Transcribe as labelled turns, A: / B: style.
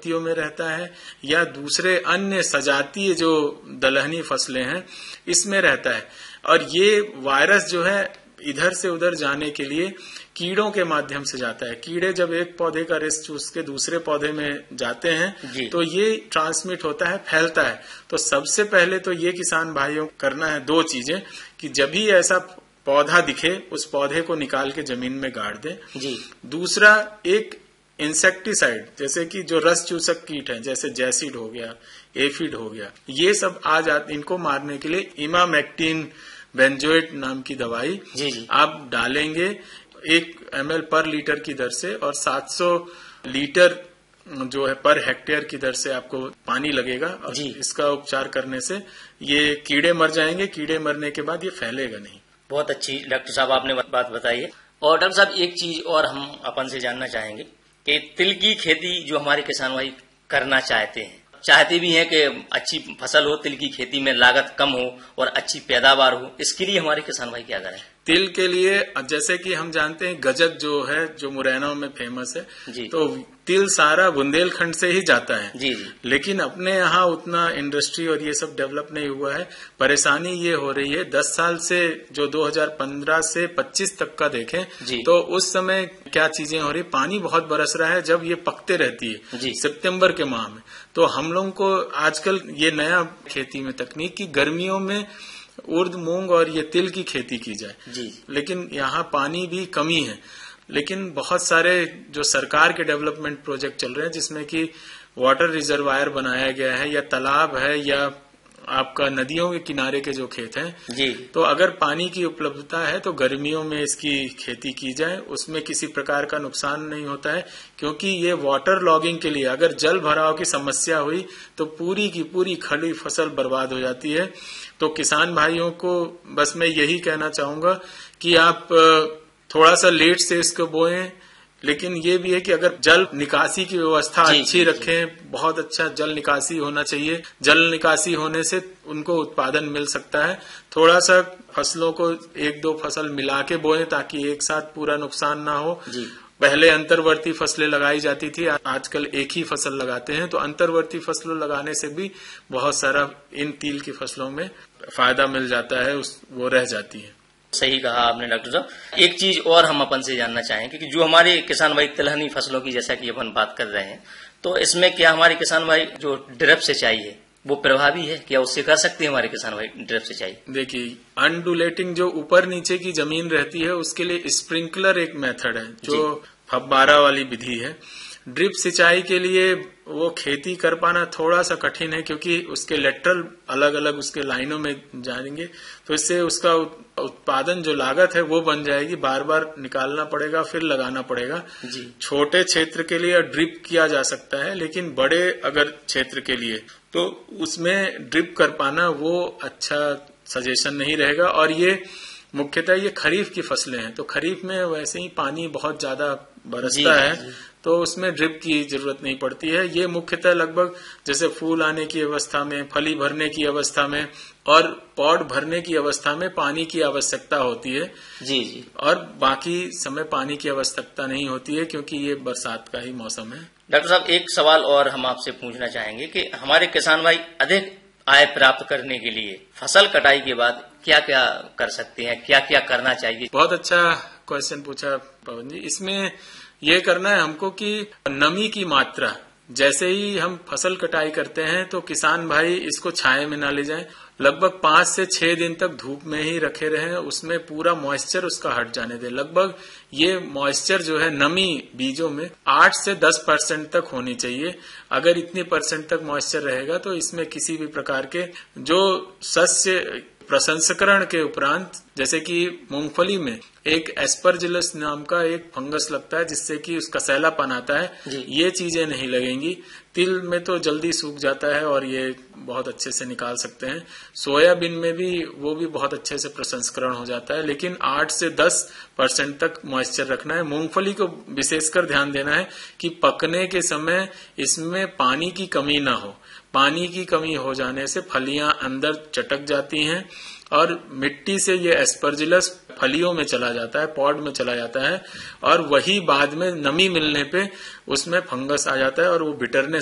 A: पत्तियों में रहता है या दूसरे अन्य सजातीय जो दलहनी फसलें हैं इसमें रहता है। और ये वायरस जो है इधर से उधर जाने के लिए कीड़ों के माध्यम से जाता है। कीड़े जब एक पौधे का रस चूस के दूसरे पौधे में जाते हैं तो ये ट्रांसमिट होता है, फैलता है। तो सबसे पहले तो ये किसान भाइयों करना है दो चीजें कि जब भी ऐसा पौधा दिखे उस पौधे को निकाल के जमीन में गाड़ दें। दूसरा, एक इंसेक्टिसाइड जैसे कि जो रस चूसक कीट है जैसे जैसिड हो गया, एफिड हो गया, ये सब आ जाते, इनको मारने के लिए इमामेक्टिन बेंजोएट नाम की दवाई आप डालेंगे 1 ml पर लीटर की दर से, और 700 लीटर जो है पर हेक्टेयर की दर से आपको पानी लगेगा। और इसका उपचार करने से ये कीड़े मर जाएंगे। कीड़े मरने के बाद ये फैलेगा नहीं।
B: बहुत अच्छी डॉक्टर साहब आपने बात बताई है। और डॉक्टर साहब एक चीज और हम अपन से जानना चाहेंगे कि तिल की खेती जो हमारे किसान भाई करना चाहते भी हैं कि अच्छी फसल हो, तिल की खेती में लागत कम हो और अच्छी पैदावार हो, इसके लिए हमारे किसान भाई क्या करें?
A: तिल के लिए जैसे कि हम जानते हैं गजक जो है जो मुरैना में फेमस है, तो तिल सारा बुंदेलखंड से ही जाता है। लेकिन अपने यहाँ उतना इंडस्ट्री और ये सब डेवलप नहीं हुआ है। परेशानी ये हो रही है 10 साल से, जो 2015 से 25 तक का देखें तो उस समय क्या चीजें हो रही, पानी बहुत बरस रहा है जब ये पकते रहती है सितंबर के माह में। तो हम लोगों को आजकल ये नया खेती में तकनीक की गर्मियों में उर्द, मूंग और ये तिल की खेती की जाए। लेकिन यहाँ पानी भी कमी है। लेकिन बहुत सारे जो सरकार के डेवलपमेंट प्रोजेक्ट चल रहे हैं जिसमें कि वाटर रिजर्वायर बनाया गया है या तालाब है या आपका नदियों के किनारे के जो खेत हैं, तो अगर पानी की उपलब्धता है तो गर्मियों में इसकी खेती की जाए, उसमें किसी प्रकार का नुकसान नहीं होता है। क्योंकि ये वाटर लॉगिंग के लिए अगर जल भराव की समस्या हुई तो पूरी की पूरी खड़ी फसल बर्बाद हो जाती है। तो किसान भाइयों को बस मैं यही कहना चाहूंगा कि आप थोड़ा सा लेट से इसको बोएं, लेकिन ये भी है कि अगर जल निकासी की व्यवस्था अच्छी रखें, बहुत अच्छा जल निकासी होना चाहिए। जल निकासी होने से उनको उत्पादन मिल सकता है। थोड़ा सा फसलों को 1-2 फसल मिला के बोएं ताकि एक साथ पूरा नुकसान ना हो। पहले अंतर्वर्ती फसलें लगाई जाती थी, आजकल एक ही फसल लगाते हैं। तो अंतर्वर्ती फसलों लगाने से भी बहुत सारा इन तिल की फसलों में फायदा मिल जाता है, वो रह जाती है।
B: सही कहा आपने डॉक्टर साहब। एक चीज और हम अपन से जानना चाहेंगे कि जो हमारे किसान भाई तिलहनी फसलों की जैसा कि अपन बात कर रहे हैं, तो इसमें क्या हमारे किसान भाई जो ड्रिप सिंचाई है वो प्रभावी है? क्या उससे कर सकते हैं हमारे किसान भाई ड्रिप सिंचाई?
A: देखिए, अनडुलेटिंग जो ऊपर नीचे की जमीन रहती है उसके लिए स्प्रिंकलर एक मेथड है जो फव्वारा वाली विधि है। ड्रिप सिंचाई के लिए वो खेती कर पाना थोड़ा सा कठिन है क्योंकि उसके लेटरल अलग अलग उसके लाइनों में जाएंगे, तो इससे उसका उत्पादन जो लागत है वो बन जाएगी। बार बार निकालना पड़ेगा, फिर लगाना पड़ेगा। छोटे क्षेत्र के लिए ड्रिप किया जा सकता है, लेकिन बड़े अगर क्षेत्र के लिए तो उसमें ड्रिप कर पाना वो अच्छा सजेशन नहीं रहेगा। और ये मुख्यतः ये खरीफ की फसलें हैं, तो खरीफ में वैसे ही पानी बहुत ज्यादा बरसता है, तो उसमें ड्रिप की जरूरत नहीं पड़ती है। ये मुख्यतः लगभग जैसे फूल आने की अवस्था में, फली भरने की अवस्था में और पॉड भरने की अवस्था में पानी की आवश्यकता होती है। और बाकी समय पानी की आवश्यकता नहीं होती है क्योंकि ये बरसात का ही मौसम है।
B: डॉक्टर साहब, एक सवाल और हम आपसे पूछना चाहेंगे कि हमारे किसान भाई अधिक आय प्राप्त करने के लिए फसल कटाई के बाद क्या क्या कर सकते हैं, क्या क्या करना चाहिए?
A: बहुत अच्छा क्वेश्चन पूछा पवन जी। इसमें ये करना है हमको कि नमी की मात्रा, जैसे ही हम फसल कटाई करते हैं तो किसान भाई इसको छाये में ना ले जाएं, लगभग 5 से 6 दिन तक धूप में ही रखे रहें, उसमें पूरा मॉइस्चर उसका हट जाने दें। लगभग ये मॉइस्चर जो है नमी बीजों में 8 से 10% तक होनी चाहिए। अगर इतनी % तक मॉइस्चर रहेगा तो इसमें किसी भी प्रकार के जो सस्य प्रसंस्करण के उपरांत, जैसे कि मूंगफली में एक एस्परजिलस नाम का एक फंगस लगता है जिससे कि उसका सैलापन आता है, ये चीजें नहीं लगेंगी। तिल में तो जल्दी सूख जाता है और ये बहुत अच्छे से निकाल सकते हैं। सोयाबीन में भी वो भी बहुत अच्छे से प्रसंस्करण हो जाता है, लेकिन 8 से 10% तक मॉइस्चर रखना है। मूंगफली को विशेषकर ध्यान देना है कि पकने के समय इसमें पानी की कमी ना हो। पानी की कमी हो जाने से फलियां अंदर चटक जाती हैं और मिट्टी से ये एस्परजिलस फलियों में चला जाता है, पॉड में चला जाता है, और वही बाद में नमी मिलने पे उसमें फंगस आ जाता है और वो बिटरनेस